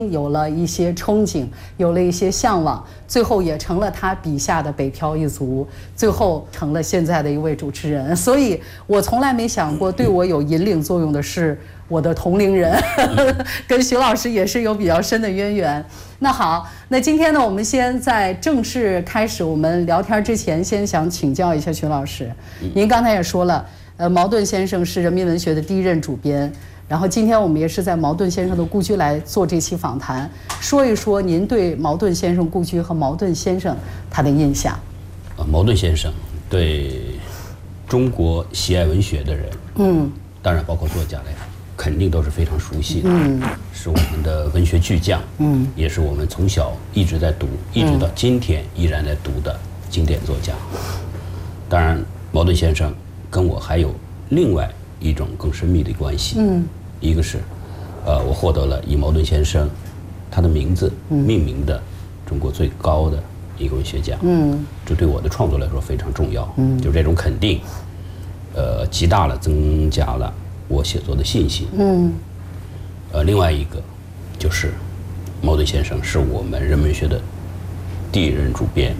有了一些憧憬，有了一些向往，最后也成了他笔下的北漂一族，最后成了现在的一位主持人。所以我从来没想过，对我有引领作用的是我的同龄人，跟徐老师也是有比较深的渊源。那好，那今天呢，我们先在正式开始我们聊天之前，先想请教一下徐老师。您刚才也说了，茅盾先生是人民文学的第一任主编。然后今天我们也是在茅盾先生的故居来做这期访谈，说一说您对茅盾先生故居和茅盾先生他的印象。 茅盾先生对中国喜爱文学的人，当然包括作家来说，肯定都是非常熟悉的，是我们的文学巨匠，也是我们从小一直在读，一直到今天依然在读的经典作家。当然，茅盾先生跟我还有另外一种更深密的关系，一个是，我获得了以茅盾先生他的名字命名的中国最高的一个文学奖，这对我的创作来说非常重要，就这种肯定，极大了增加了我写作的信心，另外一个就是茅盾先生是我们人文学的第一任主编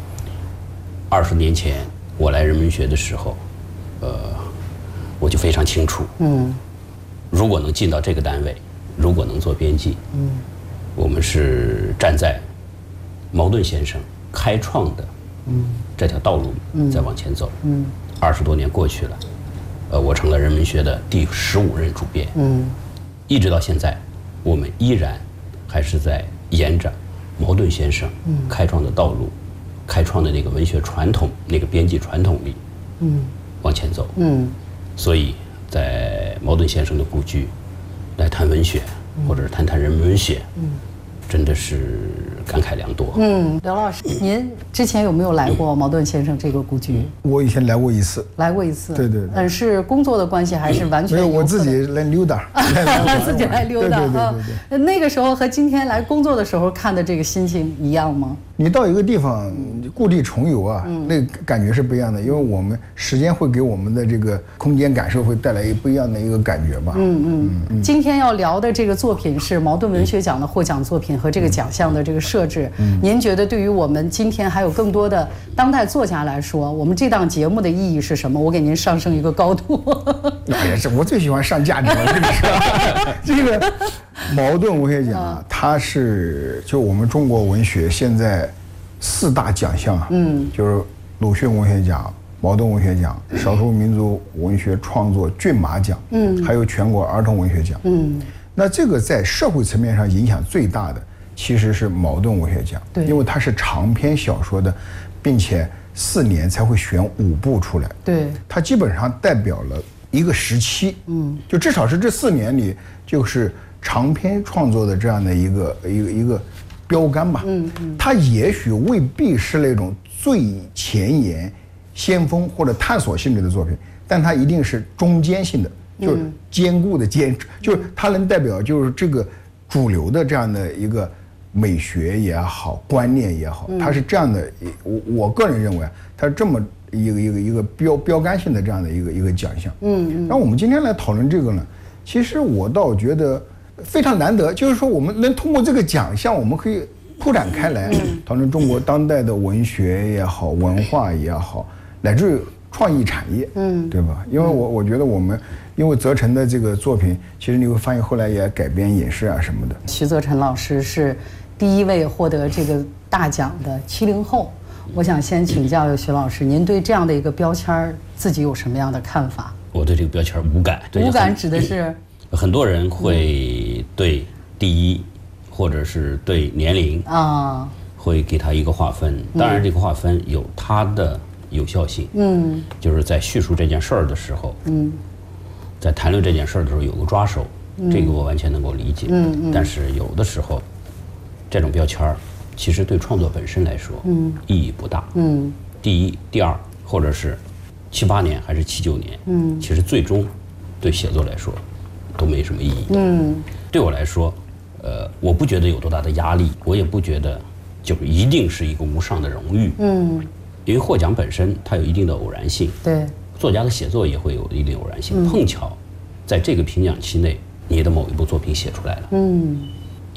，20年前我来人文学的时候，我就非常清楚，如果能进到这个单位，如果能做编辑，我们是站在茅盾先生开创的这条道路再往前走。20多年过去了，我成了人文学的第15任主编，一直到现在，我们依然还是在沿着茅盾先生开创的道路，开创的那个文学传统、那个编辑传统里，往前走。所以在茅盾先生的故居来谈文学，或者是谈谈人文学，真的是感慨良多。 刘老师，您之前有没有来过茅盾先生这个故居？ 我以前来过一次。 来过一次。 对对对。 是工作的关系还是完全？ 没有，我自己来溜达。 自己来溜达啊。那个时候和今天来工作的时候看的这个心情一样吗？ 你到一个地方故地重游啊，那个感觉是不一样的，因为我们时间会给我们的这个空间感受会带来不一样的一个感觉吧。 今天要聊的这个作品是茅盾文学奖的获奖作品和这个奖项的这个设置。您觉得对于我们今天还有更多的当代作家来说，我们这档节目的意义是什么？我给您上升一个高度。 也是，我最喜欢上价值了。这个茅盾文学奖啊，它是就我们中国文学现在4大奖项啊，就是鲁迅文学奖、茅盾文学奖、少数民族文学创作骏马奖，还有全国儿童文学奖。那这个在社会层面上影响最大的其实是茅盾文学奖，因为它是长篇小说的，并且4年才会选5部出来。 对， 它基本上代表了一个时期，就至少是这4年里，就是长篇创作的这样的一个标杆吧。它也许未必是那种最前沿、先锋或者探索性质的作品，但它一定是中间性的，就是坚固的坚，就是它能代表就是这个主流的这样的一个美学也好，观念也好，它是这样的。我个人认为，它是这么一个标杆性的这样的一个奖项。然后我们今天来讨论这个呢，其实我倒觉得非常难得，就是说我们能通过这个奖项，我们可以铺展开来，讨论中国当代的文学也好，文化也好，乃至于创意产业，对吧？因为我觉得我们因为泽成的这个作品，其实你会发现后来也改编影视啊什么的。 徐泽成老师是第一位获得这个大奖的70后。我想先请教徐老师，您对这样的一个标签自己有什么样的看法？ 我对这个标签无感。 无感指的是很多人会对第一，或者是对年龄啊，会给他一个划分。当然，这个划分有它的有效性。就是在叙述这件事儿的时候，在谈论这件事儿的时候有个抓手，这个我完全能够理解。但是有的时候，这种标签儿其实对创作本身来说，意义不大。第一、第二，或者是7、8年还是7、9年，其实最终对写作来说都没什么意义。对我来说，我不觉得有多大的压力，我也不觉得就是一定是一个无上的荣誉。因为获奖本身它有一定的偶然性。 对， 作家的写作也会有一定偶然性。碰巧在这个评奖期内，你的某一部作品写出来了，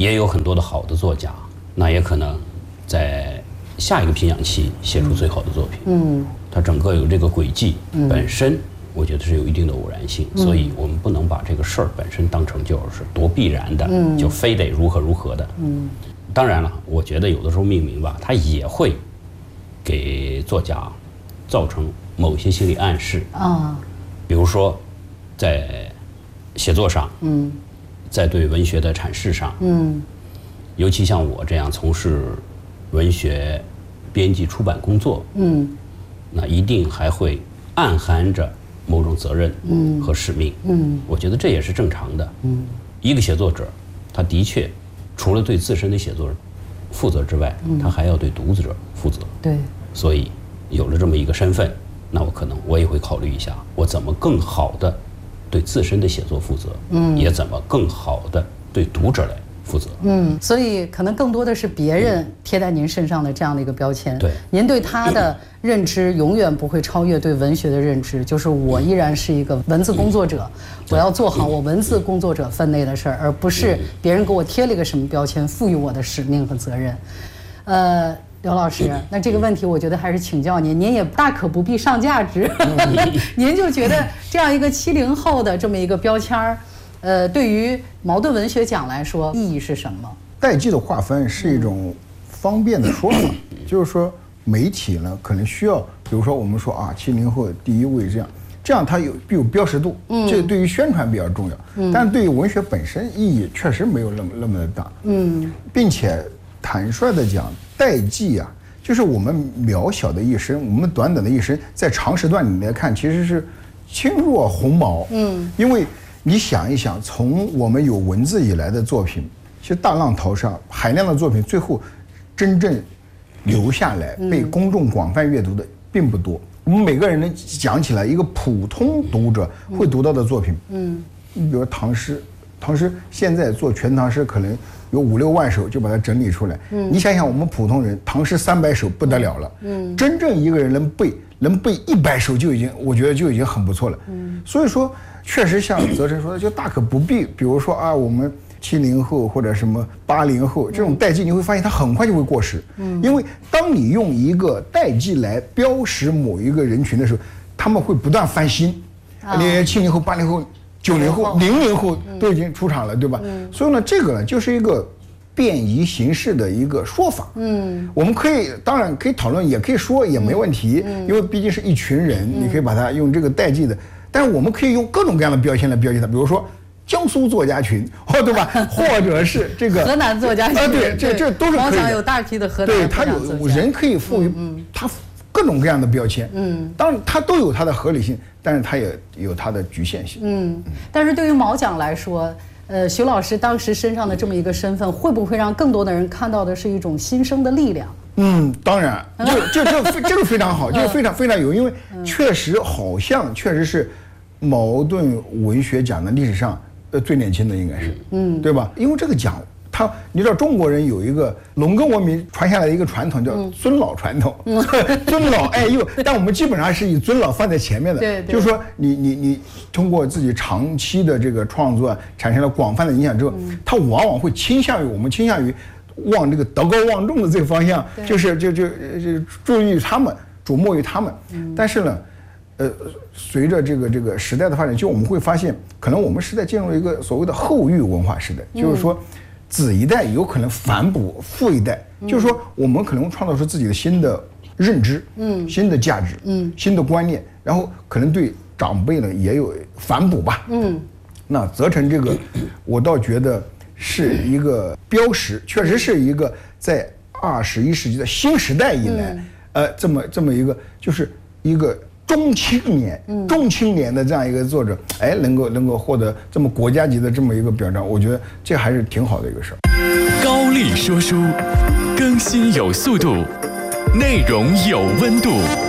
也有很多的好的作家，那也可能在下一个评奖期写出最好的作品。它整个有这个轨迹，本身我觉得是有一定的偶然性，所以我们不能把这个事儿本身当成就是多必然的，就非得如何如何的。当然了，我觉得有的时候命名吧，它也会给作家造成某些心理暗示啊，比如说在写作上，在对文学的阐释上，尤其像我这样从事文学编辑出版工作，那一定还会暗含着某种责任和使命。我觉得这也是正常的。一个写作者，他的确除了对自身的写作负责之外，他还要对读者负责。 对， 所以有了这么一个身份，那我也会考虑一下，我怎么更好的对自身的写作负责，也怎么更好的对读者来负责。 所以可能更多的是别人贴在您身上的这样的一个标签。 对， 您对他的认知永远不会超越对文学的认知，就是我依然是一个文字工作者，我要做好我文字工作者分内的事儿，而不是别人给我贴了一个什么标签，赋予我的使命和责任。刘老师，那这个问题我觉得还是请教您，您也大可不必上价值，您就觉得这样一个70后的这么一个标签儿，对于茅盾文学奖来说意义是什么？ 代际的划分是一种方便的说法，就是说媒体呢可能需要，比如说我们说啊，70后第一位这样它有标识度，这对于宣传比较重要，但是对于文学本身意义确实没有那么的大，并且坦率的讲，代际啊，就是我们渺小的一生，我们短短的一生，在长时段里来看，其实是轻若鸿毛，因为你想一想，从我们有文字以来的作品，其实大浪淘沙，海量的作品，最后真正留下来被公众广泛阅读的并不多。我们每个人能讲起来一个普通读者会读到的作品，你比如唐诗现在做全唐诗可能有5、6万首就把它整理出来。你想想我们普通人，唐诗300首不得了了。真正一个人能背100首我觉得就已经很不错了。所以说，确实像泽辰说的，就大可不必。比如说啊，我们70后或者什么80后这种代际，你会发现它很快就会过时。因为当你用一个代际来标识某一个人群的时候，他们会不断翻新。你70后、80后。90后、00后都已经出场了，对吧？所以呢，这个呢就是一个便宜形式的一个说法。我们当然可以讨论，也可以说也没问题，因为毕竟是一群人，你可以把它用这个代际的，但是我们可以用各种各样的标签来标记它，比如说江苏作家群，对吧？或者是这个河南作家群， 对，这都是可以的。 广场有大批的河南作家， 对，它有人可以赋予它各种各样的标签，当然它都有它的合理性，但是它也有它的局限性。 但是对于茅奖来说，徐老师当时身上的这么一个身份，会不会让更多的人看到的是一种新生的力量？ 当然，这个非常好，就是非常非常有，因为确实是茅盾文学奖的历史上最年轻的应该是，对吧？因为这个奖。你知道中国人有一个农耕文明传下来的一个传统，叫尊老传统，尊老爱幼。但我们基本上是以尊老放在前面的， 对， 就是说你通过自己长期的这个创作产生了广泛的影响之后，它往往会倾向于往这个德高望重的这个方向，就是注意他们，瞩目于他们。但是呢，随着这个时代的发展，就我们会发现，可能我们时代进入了一个所谓的后育文化时代，就是说。子一代有可能反哺父一代，就是说我们可能创造出自己的新的认知，新的价值，新的观念，然后可能对长辈呢也有反哺吧，那泽辰这个，我倒觉得是一个标识，确实是一个在21世纪的新时代以来，这么一个就是一个。中青年的这样一个作者，能够获得这么国家级的这么一个表彰，我觉得这还是挺好的一个事儿。 高力说书，更新有速度，内容有温度。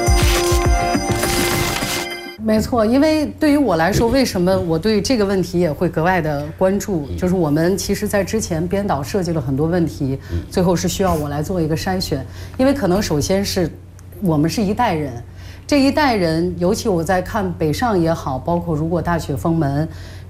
没错，因为对于我来说，为什么我对这个问题也会格外的关注？就是我们其实在之前编导设计了很多问题，最后是需要我来做一个筛选，因为可能首先是我们是一代人。这一代人，尤其我在看北上也好，包括如果大雪封门，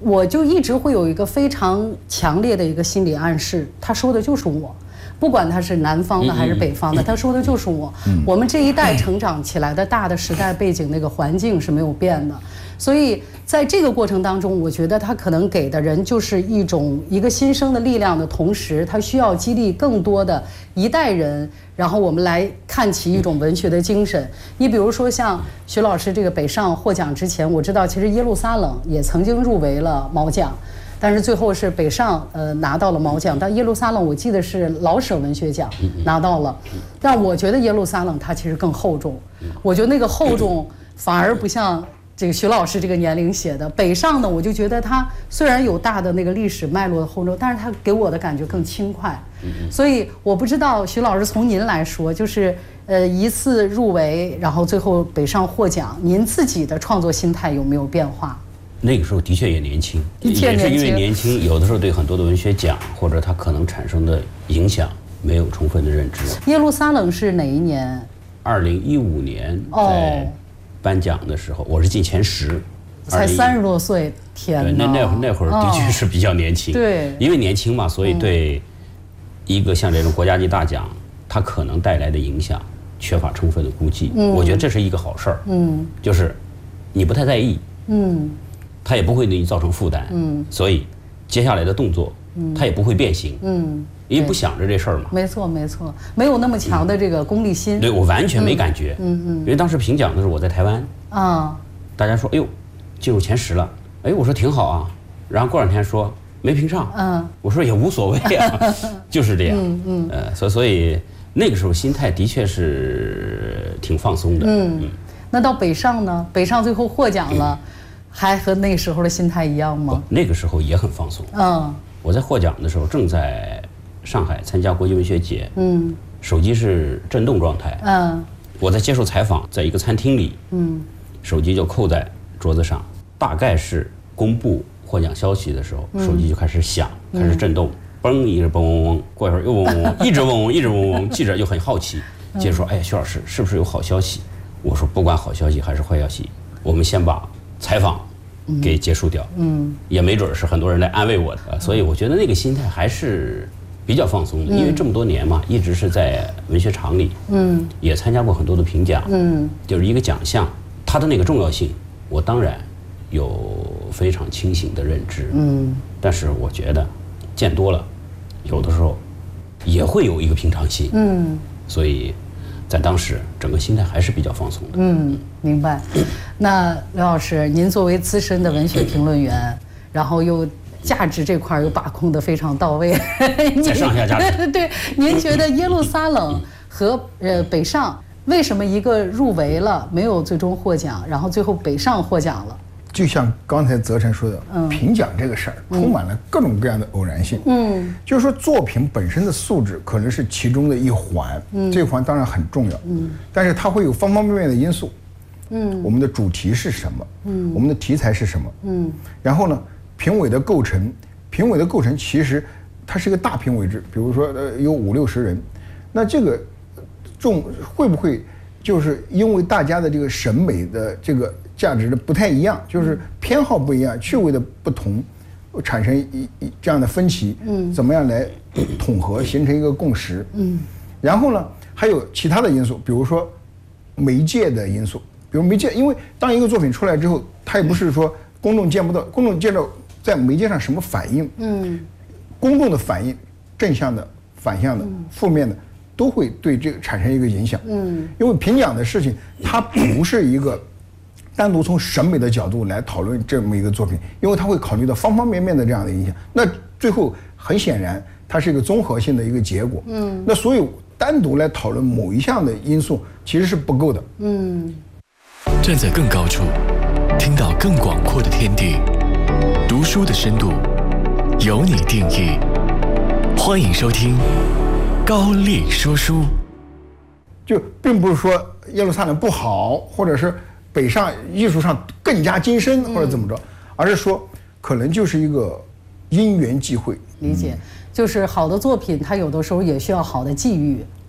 我就一直会有一个非常强烈的一个心理暗示，他说的就是我。不管他是南方的还是北方的，他说的就是我。我们这一代成长起来的大的时代背景，那个环境是没有变的。所以在这个过程当中，我觉得他可能给的人就是一个新生的力量的同时，他需要激励更多的一代人，然后我们来看齐一种文学的精神。你比如说像徐老师这个北上获奖之前，我知道其实耶路撒冷也曾经入围了毛奖。但是最后是北上拿到了毛奖，但耶路撒冷我记得是老舍文学奖拿到了，但我觉得耶路撒冷它其实更厚重，我觉得那个厚重反而不像这个徐老师这个年龄写的。北上呢，我就觉得它虽然有大的那个历史脉络的厚重，但是它给我的感觉更轻快。所以我不知道徐老师从您来说，就是一次入围，然后最后北上获奖，您自己的创作心态有没有变化？ 那个时候的确也年轻，也是因为年轻，有的时候对很多的文学奖或者它可能产生的影响没有充分的认知。 耶路撒冷是哪一年 ？2015年在颁奖的时候，我是进前10， 才30多岁，天哪！ 那会儿的确是比较年轻， 对， 因为年轻嘛，所以对一个像这种国家级大奖，它可能带来的影响缺乏充分的估计。我觉得这是一个好事儿，就是你不太在意，它也不会对你造成负担，所以接下来的动作，它也不会变形，因为不想着这事儿嘛。 没错，没有那么强的这个功利心。 对，我完全没感觉，因为当时评奖的时候我在台湾，大家说，哎呦，进入前10了，哎，我说挺好啊，然后过2天说没评上，我说也无所谓啊，就是这样，所以那个时候心态的确是挺放松的， 那到北上呢？北上最后获奖了。还和那时候的心态一样吗？ 那个时候也很放松。我在获奖的时候正在上海参加国际文学节，手机是震动状态，我在接受采访，在一个餐厅里，手机就扣在桌子上，大概是公布获奖消息的时候，手机就开始响，开始震动，嘣一直嘣嗡嗡，过一会儿又嗡嗡嗡，一直嗡嗡，一直嗡嗡，记者就很好奇，接着说，哎，徐老师是不是有好消息？我说不管好消息还是坏消息，我们先把采访给结束掉，也没准是很多人来安慰我的，所以我觉得那个心态还是比较放松的，因为这么多年嘛，一直是在文学场里，也参加过很多的评奖，就是一个奖项，它的那个重要性，我当然有非常清醒的认知，但是我觉得见多了，有的时候也会有一个平常心，所以在当时整个心态还是比较放松的。 明白。那刘老师，您作为资深的文学评论员，然后又价值这块又把控得非常到位， 在上下价值。 对，您觉得耶路撒冷和北上为什么一个入围了没有最终获奖，然后最后北上获奖了？ 就像刚才泽成说的，评奖这个事儿充满了各种各样的偶然性。就是说作品本身的素质可能是其中的一环，这一环当然很重要，但是它会有方方面面的因素。我们的主题是什么？我们的题材是什么？然后呢，评委的构成其实它是一个大评委制，比如说有50-60人，那这个会不会就是因为大家的这个审美的这个价值的不太一样，就是偏好不一样，趣味的不同，产生这样的分歧，怎么样来统合形成一个共识？然后呢，还有其他的因素，比如说媒介的因素，比如媒介，因为当一个作品出来之后，它也不是说公众见不到，公众见到在媒介上什么反应，公众的反应，正向的、反向的、负面的，都会对这个产生一个影响。因为评奖的事情，它不是一个单独从审美的角度来讨论这么一个作品，因为它会考虑到方方面面的这样的影响。那最后很显然，它是一个综合性的一个结果。那所以单独来讨论某一项的因素其实是不够的。 站在更高处，听到更广阔的天地，读书的深度由你定义。欢迎收听高力说书。 就并不是说耶路撒冷不好，或者是北上艺术上更加精深，或者怎么着，而是说可能就是一个因缘际会。 理解，就是好的作品，它有的时候也需要好的际遇。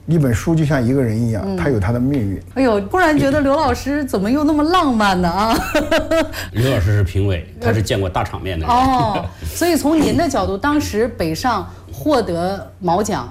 一本书就像一个人一样，它有它的命运。 哎呦，突然觉得刘老师怎么又那么浪漫呢啊？ 刘老师是评委，他是见过大场面的人。 哦，所以从您的角度，当时北上获得毛奖，